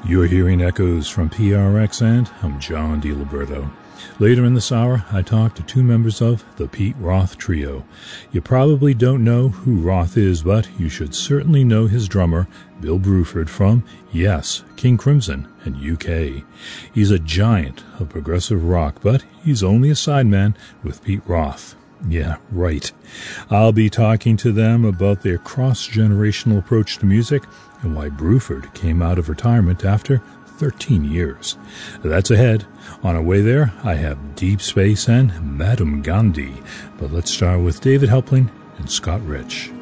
You're hearing echoes from PRX, and I'm John DiLiberto. Later in this hour, I talk to two members of the Pete Roth Trio. You probably don't know who Roth is, but you should certainly know his drummer, Bill Bruford, from, yes, King Crimson and UK. He's a giant of progressive rock, but he's only a sideman with Pete Roth. Yeah, right. I'll be talking to them about their cross-generational approach to music and why Bruford came out of retirement after 13 years. That's ahead. On our way there, I have Deep Space and Madame Gandhi. But let's start with David Helpling and Scott Rich.